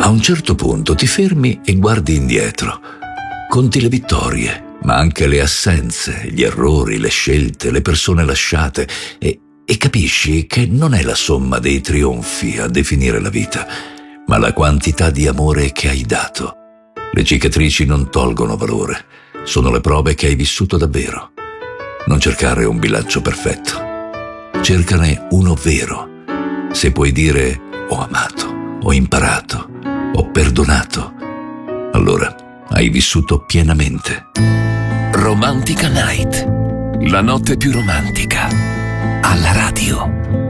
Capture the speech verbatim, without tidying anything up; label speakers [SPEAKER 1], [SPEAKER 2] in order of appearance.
[SPEAKER 1] A un certo punto ti fermi e guardi indietro. Conti le vittorie, ma anche le assenze, gli errori, le scelte, le persone lasciate e, e capisci che non è la somma dei trionfi a definire la vita, ma la quantità di amore che hai dato. Le cicatrici non tolgono valore, sono le prove che hai vissuto davvero. Non cercare un bilancio perfetto, cercane uno vero. Se puoi dire ho amato, ho imparato, ho perdonato, allora hai vissuto pienamente.
[SPEAKER 2] Romantica Night, la notte più romantica, alla radio.